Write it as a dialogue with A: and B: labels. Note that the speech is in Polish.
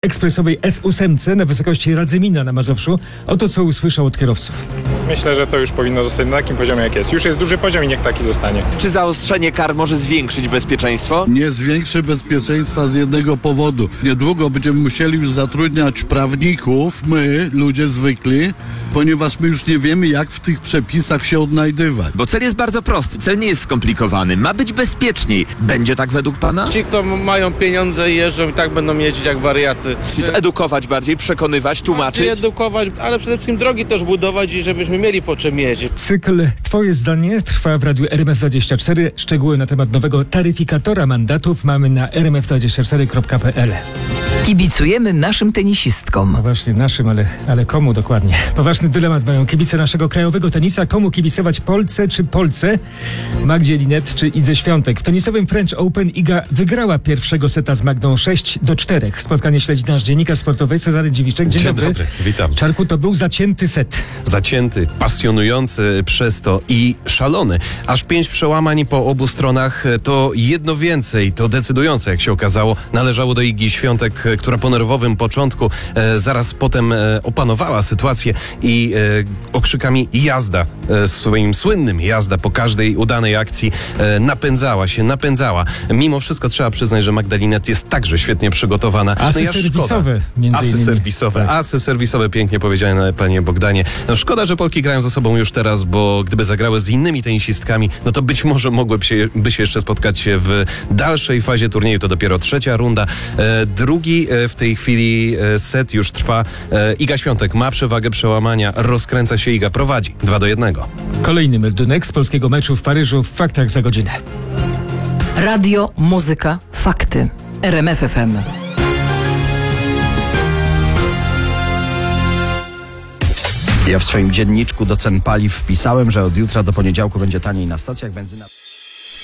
A: ekspresowej S8 na wysokości Radzymina na Mazowszu. Oto co usłyszał od kierowców.
B: Myślę, że to już powinno zostać na takim poziomie, jak jest. Już jest duży poziom i niech taki zostanie.
C: Czy zaostrzenie kar może zwiększyć bezpieczeństwo?
D: Nie zwiększy bezpieczeństwa z jednego powodu. Niedługo będziemy musieli już zatrudniać prawników, my, ludzie zwykli, ponieważ my już nie wiemy, jak w tych przepisach się odnajdywać.
C: Bo cel jest bardzo prosty, cel nie jest skomplikowany, ma być bezpieczniej. Będzie tak według pana?
E: Ci, kto mają pieniądze i jeżdżą i tak będą jeździć jak wariaty.
C: Czy edukować bardziej, przekonywać, tłumaczyć?
E: Edukować, ale przede wszystkim drogi też budować i żebyśmy mieli po czym jeździć.
A: Cykl Twoje zdanie trwa w radiu RMF24. Szczegóły na temat nowego taryfikatora mandatów mamy na rmf24.pl.
F: Kibicujemy naszym tenisistkom.
A: No właśnie naszym, ale komu dokładnie? Poważny dylemat mają kibice naszego krajowego tenisa. Komu kibicować, Polce czy Polce? Magdzie Linette czy Idze Świątek? W tenisowym French Open Iga wygrała pierwszego seta z Magdą 6-4. Spotkanie śledzi nasz dziennikarz sportowy Cezary Dziwiszek. Dzień dobry.
G: Witam.
A: Czarku, to był zacięty set.
G: Zacięty, pasjonujący przez to i szalony. Aż 5 przełamań po obu stronach. To jedno więcej, to decydujące, jak się okazało, należało do Igi Świątek, która po nerwowym początku zaraz potem opanowała sytuację i okrzykami jazda, swoim słynnym jazda po każdej udanej akcji napędzała. Mimo wszystko trzeba przyznać, że Magda Linette jest także świetnie przygotowana.
A: Asy serwisowe między innymi.
G: Asy serwisowe, pięknie powiedziane, panie Bogdanie. No szkoda, że Polki grają ze sobą już teraz, bo gdyby zagrały z innymi tenisistkami, no to być może mogłyby się jeszcze spotkać w dalszej fazie turnieju. To dopiero trzecia runda. Drugi w tej chwili set już trwa. Iga Świątek ma przewagę przełamania. Rozkręca się Iga, prowadzi 2-1.
A: Kolejny meldunek z polskiego meczu w Paryżu w faktach za godzinę.
F: Radio, muzyka, fakty. RMF FM.
H: Ja w swoim dzienniczku do cen paliw wpisałem, że od jutra do poniedziałku będzie taniej na stacjach benzyna.